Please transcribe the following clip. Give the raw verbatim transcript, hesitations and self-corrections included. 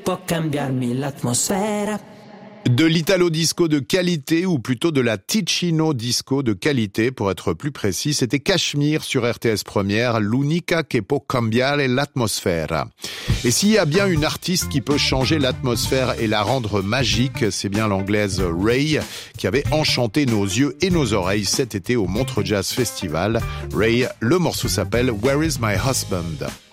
può cambiarmi l'atmosfera. De l'italo disco de qualité, ou plutôt de la Ticino disco de qualité, pour être plus précis, c'était Cachemire sur R T S Première, l'unica che può cambiare l'atmosfera. Et s'il y a bien une artiste qui peut changer l'atmosphère et la rendre magique, c'est bien l'anglaise Ray, qui avait enchanté nos yeux et nos oreilles cet été au Montreux Jazz Festival. Ray, le morceau s'appelle Where is my husband?